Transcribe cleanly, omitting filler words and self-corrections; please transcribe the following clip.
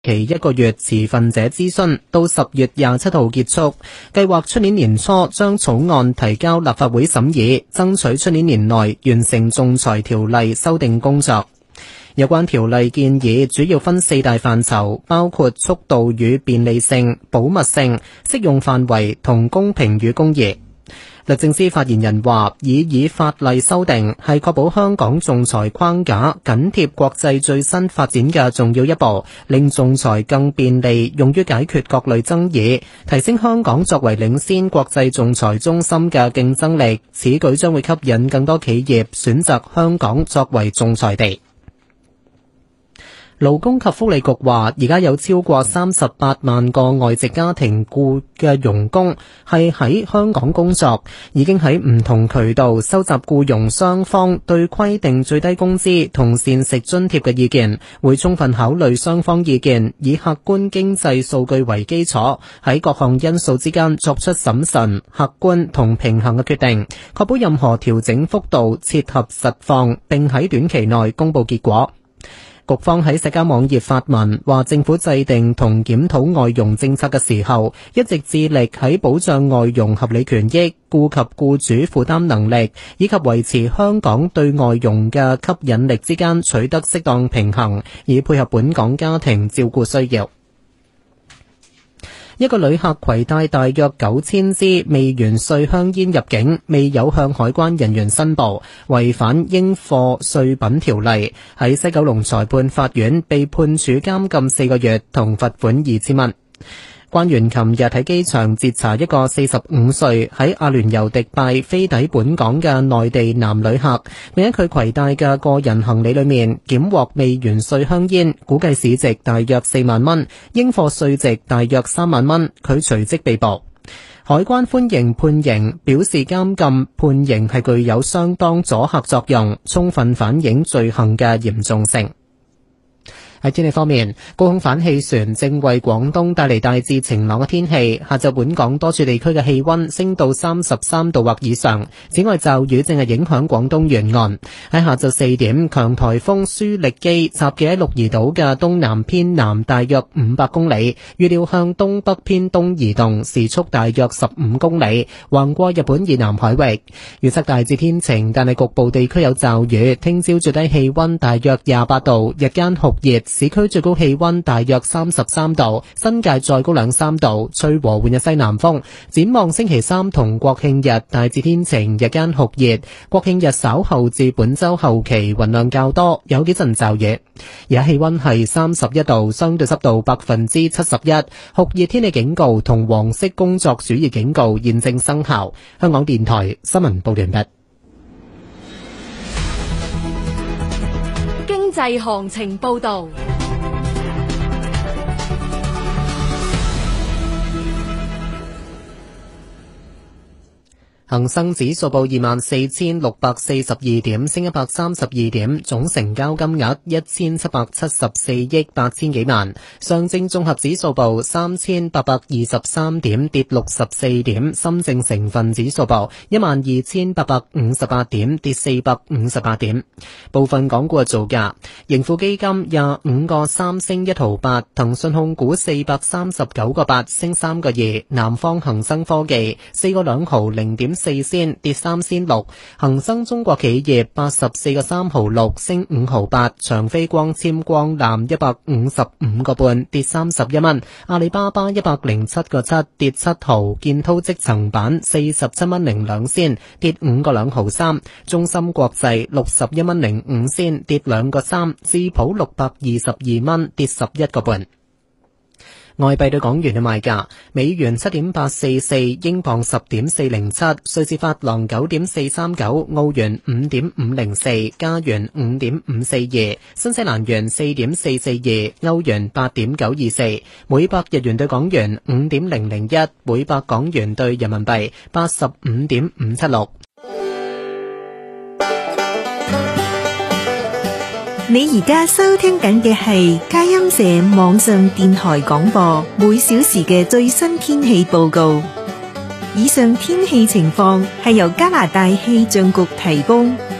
期1個月持份者諮詢，到10月27號結束，計劃出年年初將草案提交立法會審議，爭取出年年內完成仲裁條例修訂工作。有關條例建議主要分4大範疇，包括速度與便利性、保密性、適用範圍同公平與公義。律政司發言人話，以法例修訂係確保香港仲裁框架緊貼國際最新發展嘅重要一步，令仲裁更便利用於解決各類爭議，提升香港作為領先國際仲裁中心嘅競爭力。此舉將會吸引更多企業選擇香港作為仲裁地。勞工及福利局話，而家有超過38萬個外籍家庭僱嘅傭工係喺香港工作，已經喺唔同渠道收集僱傭雙方對規定最低工資同膳食津貼嘅意見，會充分考慮雙方意見，以客觀經濟數據為基礎，喺各項因素之間作出審慎、客觀同平衡嘅決定，確保任何調整幅度切合實況，並喺短期內公佈結果。局方喺社交網頁發文話，政府制定同檢討外傭政策嘅時候，一直致力喺保障外傭合理權益、顧及僱主負擔能力以及維持香港對外傭嘅吸引力之間取得適當平衡，以配合本港家庭照顧需要。一個旅客攜帶大約9000支未完稅香煙入境，未有向海關人員申報，違反應課稅品條例，喺西九龍裁判法院被判處監禁4個月同罰款2000蚊。關員琴日喺機場截查一個45歲喺阿聯酋迪拜飛抵本港嘅內地男旅客，並喺佢攜帶嘅個人行李裏面檢獲未完稅香煙，估計市值大約4萬蚊，應課稅值大約3萬蚊，佢隨即被捕。海關歡迎判刑，表示監禁判刑係具有相當阻嚇作用，充分反映罪行嘅嚴重性。喺天氣方面，高空反氣旋正為廣東帶嚟大致晴朗嘅天氣。下晝本港多處地區嘅氣溫升到33度或以上。此外，驟雨正係影響廣東沿岸。喺下晝4點，強颱風舒力基集結喺鹿兒島嘅東南偏南大約500公里，預料向東北偏東移動，時速大約15公里，橫過日本以南海域。預測大致天晴，但係局部地區有驟雨。聽朝最低氣溫大約28度，日間酷熱。市區最高氣溫大約33度，新界再高2-3度，吹和緩嘅西南風。展望星期三同國慶日大致天晴，日間酷熱。國慶日稍後至本周後期雲量較多，有幾陣驟雨。而家氣溫係31度，相對濕度71%，酷熱天氣警告同黃色工作暑熱警告現正生效。香港電台新聞報完畢。 經濟行情報道。 恒生指數報24,642點，升132點，總成交金額1774億8000幾萬。上證綜合指數報3823點，跌64點。深證成分指數報12858點，跌458點。部分港股嘅造價：盈富基金25個3升1毫8，騰訊控股439個8升3個2，南方恒生科技4個2毫0.4仙跌3仙6，恒生中國企業84個3毫6升5毫8，長飛光纖光纜155個半跌31蚊，阿里巴巴107個7跌7毫，建滔積層板47蚊02仙跌5個2毫3，中芯國際61蚊05仙跌2個3，智普622蚊跌11個半。外幣對港元嘅賣價：美元7.844，英鎊10.407，瑞士法郎9.439，澳元5.504，加元5.542，新西蘭元4.442，歐元8.924，每百日元對港元5.001，每百港元對人民幣85.576。 你而家收聽緊嘅係佳音社網上電台廣播，每小時嘅最新天氣報告。以上天氣情況係由加拿大氣象局提供。